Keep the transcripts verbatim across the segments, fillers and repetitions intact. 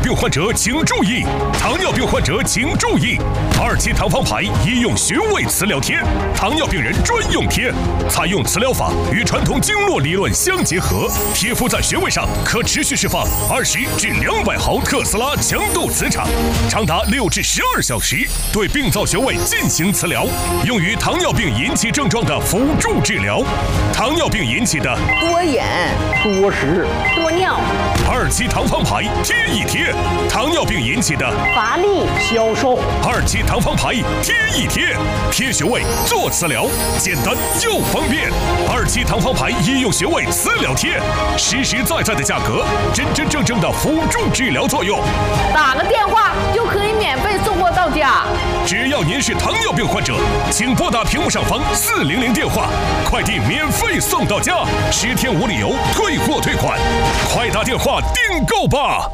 病患者请注意！糖尿病患者请注意！二期糖方牌医用穴位磁疗贴，糖尿病人专用贴，采用磁疗法与传统经络理论相结合，贴敷在穴位上可持续释放二十至两百毫特斯拉强度磁场，长达六至十二小时，对病灶穴位进行磁疗，用于糖尿病引起症状的辅助治疗。糖尿病引起的多眼、 多食、 多尿。 二期糖方牌贴一贴，糖尿病引起的乏力、 消瘦。 二期糖方牌贴一贴，贴穴位做磁疗，简单又方便。二期糖方牌医用穴位磁疗贴，实实在在的价格，真真正正的辅助治疗作用。 打个电话就可以免费送货到家。 只要您是糖尿病患者，请拨打屏幕上方四零零电话，快递免费送到家，十天无理由退货退款，快打电话订购吧！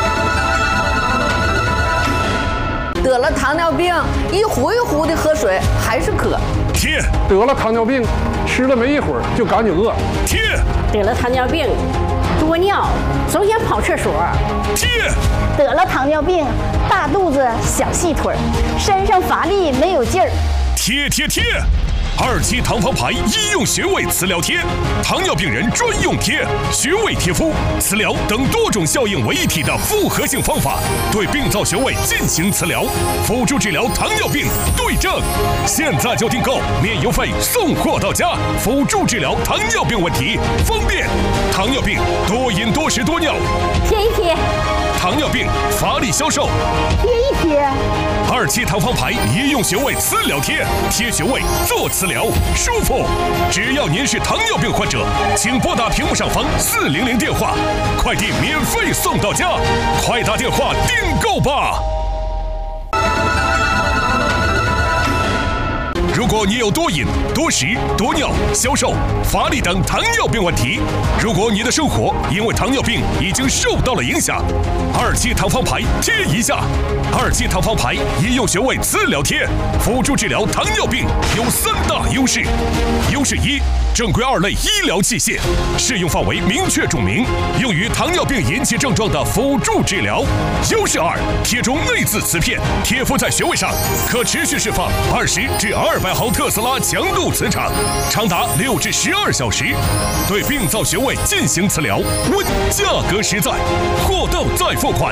得了糖尿病，一壶一壶的喝水还是渴。 贴得了糖尿病，吃了没一会儿就赶紧饿。 贴得了糖尿病，多尿，总想跑厕所。 贴得了糖尿病，大肚子小细腿，身上乏力没有劲儿。 贴贴贴！二期糖方牌医用穴位磁疗贴，糖尿病人专用贴，穴位贴敷、磁疗等多种效应为一体的复合性方法，对病灶穴位进行磁疗，辅助治疗糖尿病对症。现在就订购，免邮费送货到家，辅助治疗糖尿病问题，方便。糖尿病多饮多食多尿， 贴一贴。 糖尿病乏力消瘦， 贴一贴。 二期糖方牌医用穴位磁疗贴，贴穴位做磁疗，舒服。只要您是糖尿病患者，请拨打屏幕上方四零零电话，快递免费送到家，快打电话订购吧！如果你有多饮、多食、多尿、消瘦、乏力等糖尿病问题，如果你的生活因为糖尿病已经受到了影响，二期糖方牌贴一下。二期糖方牌医用穴位磁疗贴，辅助治疗糖尿病有三大优势。优势一，正规二类医疗器械，适用范围明确注明，用于糖尿病引起症状的辅助治疗。优势二，贴中内置磁片，贴敷在穴位上，可持续释放二十至二百毫特斯拉强度磁场，长达六至十二小时，对病灶穴位进行磁疗，温，价格实在，货到再付款。